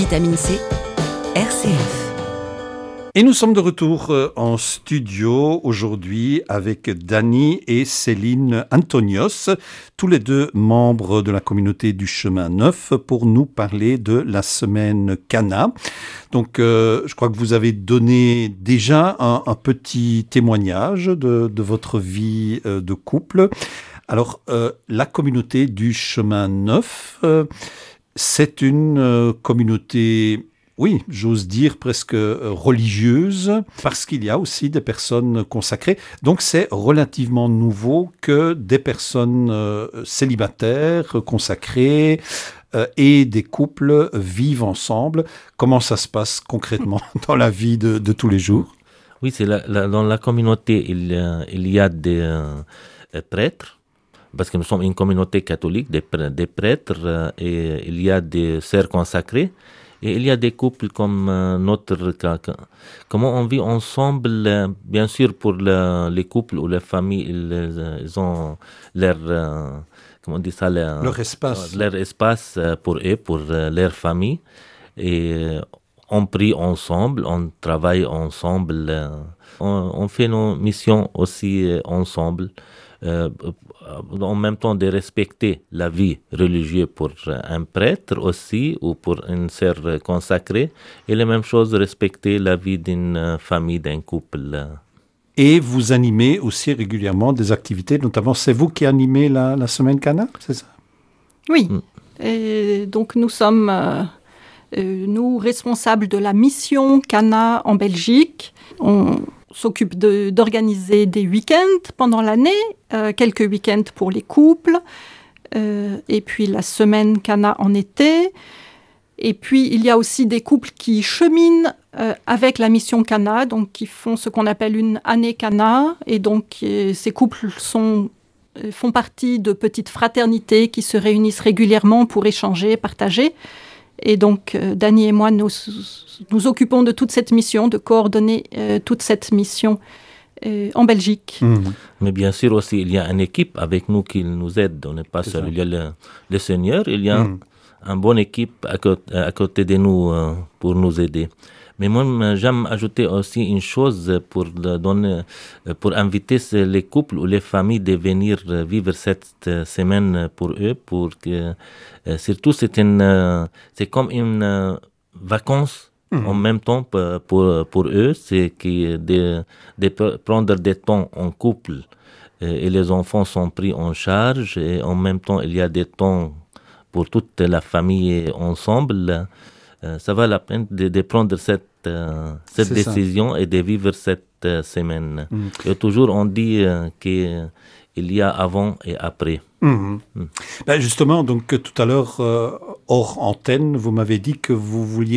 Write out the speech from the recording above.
Vitamine C, RCF. Et nous sommes de retour en studio aujourd'hui avec Dany et Céline Antonios, tous les deux membres de la communauté du Chemin Neuf, pour nous parler de la semaine Cana. Donc, je crois que vous avez donné déjà un petit témoignage de votre vie de couple. Alors, la communauté du Chemin Neuf, c'est une communauté... Oui, j'ose dire presque religieuse, parce qu'il y a aussi des personnes consacrées. Donc c'est relativement nouveau que des personnes célibataires, consacrées et des couples vivent ensemble. Comment ça se passe concrètement dans la vie de tous les jours ? Oui, c'est dans la communauté, il y a des prêtres, parce que nous sommes une communauté catholique, des prêtres, et il y a des sœurs consacrées. Et il y a des couples comme notre cas. Comment on vit ensemble, bien sûr pour les couples ou les familles, ils ont leur, comment on dit ça, leur espace pour eux, pour leur famille. Et on prie ensemble, on travaille ensemble, on fait nos missions aussi ensemble. En même temps de respecter la vie religieuse pour un prêtre aussi ou pour une sœur consacrée et la même chose respecter la vie d'une famille, d'un couple. Et vous animez aussi régulièrement des activités, notamment c'est vous qui animez la semaine Cana, c'est ça ? Oui, et donc nous sommes nous responsables de la mission Cana en Belgique. On s'occupe d'organiser des week-ends pendant l'année, quelques week-ends pour les couples, et puis la semaine Cana en été. Et puis il y a aussi des couples qui cheminent avec la mission Cana, donc qui font ce qu'on appelle une année Cana. Et donc ces couples font partie de petites fraternités qui se réunissent régulièrement pour échanger, partager. Et donc, Dany et moi, nous occupons de toute cette mission, de coordonner toute cette mission en Belgique. Mais bien sûr aussi, il y a une équipe avec nous qui nous aide. On n'est pas seul. Il y a le Seigneur, il y a une bonne équipe à côté de nous pour nous aider. Mais moi, j'aime ajouter aussi une chose pour inviter les couples ou les familles de venir vivre cette semaine pour eux, pour que surtout c'est comme une vacance en même temps pour eux, c'est de prendre des temps en couple et les enfants sont pris en charge et en même temps il y a des temps pour toute la famille ensemble. Ça vaut la peine de prendre cette décision et de vivre cette semaine. Et toujours on dit qu'il y a avant et après. Ben justement, donc tout à l'heure, hors antenne, vous m'avez dit que vous vouliez